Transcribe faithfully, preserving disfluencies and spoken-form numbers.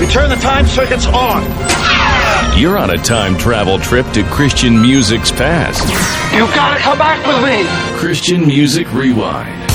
We turn the time circuits on. You're on a time travel trip to Christian music's past. You gotta come back with me. Christian Music Rewind.